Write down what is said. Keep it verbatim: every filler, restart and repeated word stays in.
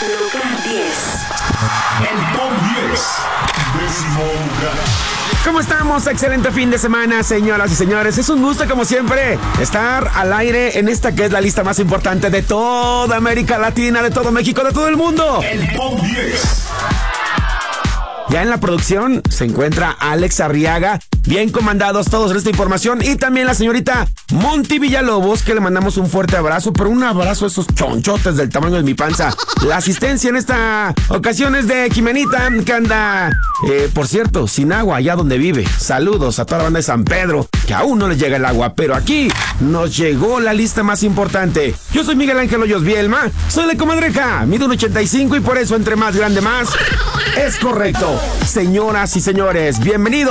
Lugar diez. El top diez. Décimo lugar. ¿Cómo estamos? Excelente fin de semana, señoras y señores. Es un gusto, como siempre, estar al aire en esta que es la lista más importante de toda América Latina, de todo México, de todo el mundo. El top diez. Ya en la producción se encuentra Alex Arriaga, bien comandados todos en esta información, y también la señorita Monty Villalobos, que le mandamos un fuerte abrazo, pero un abrazo a esos chonchotes del tamaño de mi panza. La asistencia en esta ocasión es de Jimenita, que anda, eh, por cierto, sin agua allá donde vive. Saludos a toda la banda de San Pedro, que aún no les llega el agua, pero aquí nos llegó la lista más importante. Yo soy Miguel Ángel Hoyos Bielma, soy la comadreja, mido un ochenta y cinco y por eso entre más grande más es correcto. Señoras y señores, bienvenidos